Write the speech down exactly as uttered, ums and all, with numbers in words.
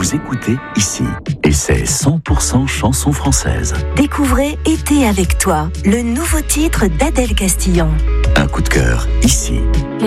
vous écoutez ici. Et c'est cent pour cent chanson française. Découvrez Été avec toi, le nouveau titre d'Adèle Castillon. Un coup de cœur ici.